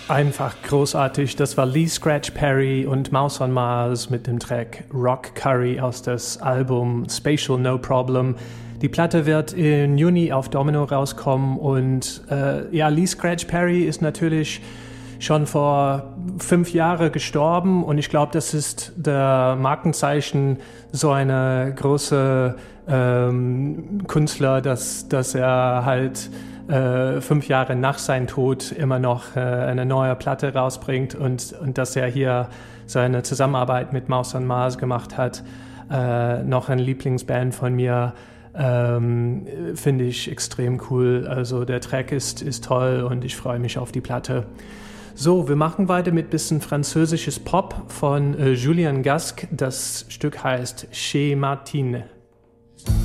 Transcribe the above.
Einfach großartig. Das war Lee Scratch Perry und Mouse on Mars mit dem Track Rock Curry aus das Album Spatial No Problem. Die Platte wird im Juni auf Domino rauskommen und Lee Scratch Perry ist natürlich schon vor 5 Jahren gestorben und ich glaube, das ist der Markenzeichen so eine große Künstler, dass er halt 5 Jahre nach seinem Tod immer noch eine neue Platte rausbringt und dass er hier seine Zusammenarbeit mit Mouse on Mars gemacht hat. Noch eine Lieblingsband von mir, finde ich extrem cool. Also der Track ist toll und ich freue mich auf die Platte. So, wir machen weiter mit ein bisschen französisches Pop von Julien Gasque. Das Stück heißt Chez Martine.